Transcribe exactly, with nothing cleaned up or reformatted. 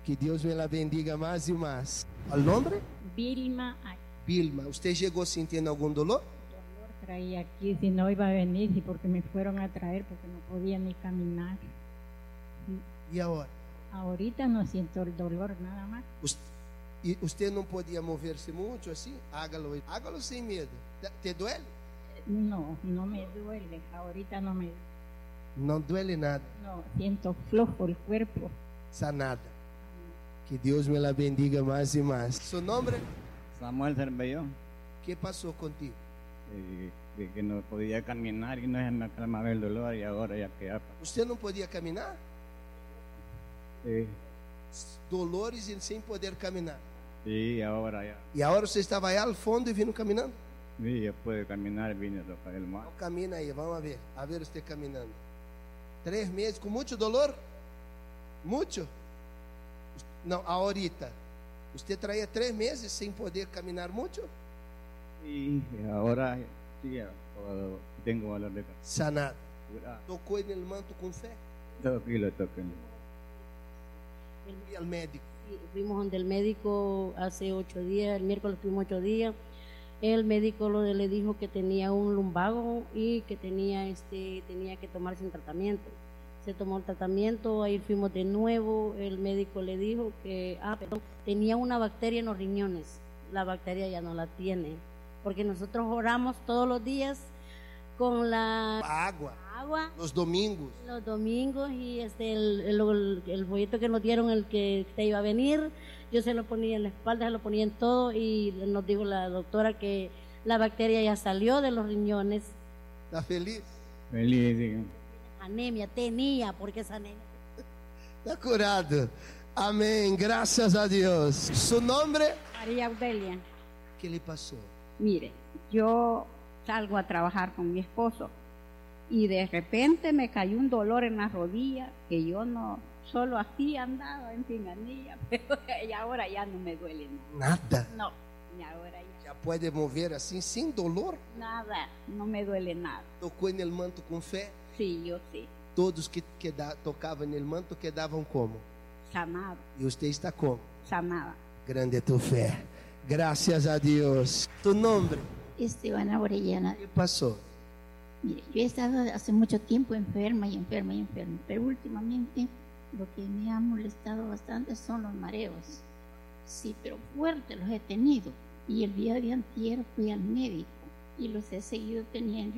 Que Deus me la bendiga mais e mais. ¿El nombre? Vilma, ay, Vilma. ¿Usted llegó sintiendo algún dolor? dolor traía aquí, si no iba a venir, y porque me fueron a traer, porque no podía ni caminar. Sí. ¿Y ahora? Ahorita no siento el dolor nada más. Us- ¿Y usted no podía moverse mucho así? Hágalo, hágalo sin miedo. ¿Te- ¿Te duele? No, no me duele, ahorita no me No duele nada. no, siento flojo el cuerpo. Sanada. Que Deus me la bendiga mais e mais. Su nombre? Samuel Cervellón, ¿Qué pasó contigo? eh, de que no podía caminar y no se me calmaba el dolor y ahora ya que ya Usted não podia caminar? sí, Dolores e sem poder caminar. sí, ahora ya, E agora você estava aí ao fundo e vindo caminhando? sí, ya puede caminar, vine a tocar el mar. Então camina aí, vamos ver. A ver você caminhando. Três meses com muito dolor? Muito? Não, ahorita. Você traía três meses sem poder caminhar muito? Y ahora sí, ya puedo- tengo valor de Sanado. caminar. Tocou no manto com fé? Todo aquí lo tocan. E ao médico? Sí, fuimos donde el médico hace ocho días, el miércoles fuimos ocho días. El médico lo, le dijo que tenía un lumbago y que tenía, este, tenía que tomarse un tratamiento. Se tomó el tratamiento, ahí fuimos de nuevo. El médico le dijo que ah, perdón, tenía una bacteria en los riñones. La bacteria ya no la tiene, porque nosotros oramos todos los días con la Água. agua. Nos domingos. Los domingos y este el, el, el folleto que nos dieron, el que te iba a venir, yo se lo ponía en la espalda, se lo ponía en todo y nos dijo la doctora que la bacteria ya salió de los riñones. Está feliz? Feliz, digo. Anemia tenía, porque esa anemia. Está curado. Amém. Graças a Deus. Su nombre? María Audelia, ¿Qué le pasó? mire, yo salgo a trabajar con mi esposo y de repente me cayó un dolor en la rodilla que yo no, solo así andaba en pinganilla, pero y ahora ya no me duele nada. Nada. No, y ahora ya Já pode mover assim sem dolor? nada, no me duele nada. Tocou no manto com fé? Sí, yo sí, Todos que, que da, tocavam no manto quedavam como? sanada, E você está como? sanada. Grande é tu fé. Graças a Deus. Tu nome? Estebana Orellana. ¿Qué pasó? Mire, yo he estado hace mucho tiempo enferma y enferma y enferma, pero últimamente lo que me ha molestado bastante son los mareos. Sí, pero fuertes los he tenido. Y el día de antier fui al médico y los he seguido teniendo.